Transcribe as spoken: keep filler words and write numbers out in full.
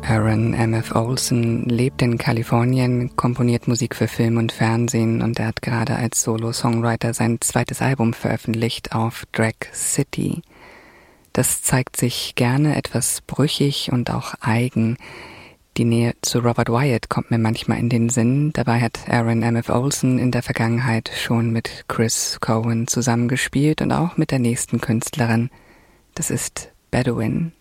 Aaron M F Olson lebt in Kalifornien, komponiert Musik für Film und Fernsehen und er hat gerade als Solo-Songwriter sein zweites Album veröffentlicht auf Drag City. Das zeigt sich gerne etwas brüchig und auch eigen. Die Nähe zu Robert Wyatt kommt mir manchmal in den Sinn. Dabei hat Aaron M F Olson in der Vergangenheit schon mit Chris Cohen zusammengespielt und auch mit der nächsten Künstlerin. Das ist Bedouin.